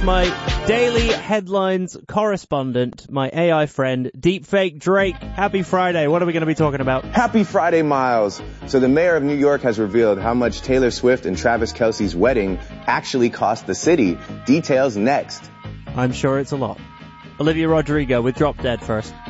my daily headlines correspondent, my AI friend, Deepfake Drake. Happy Friday. What are we going to be talking about? Happy Friday, Miles. So the mayor of New York has revealed how much Taylor Swift and Travis Kelce's wedding actually cost the city. Details next. I'm sure it's a lot. Olivia Rodrigo with Drop Dead first.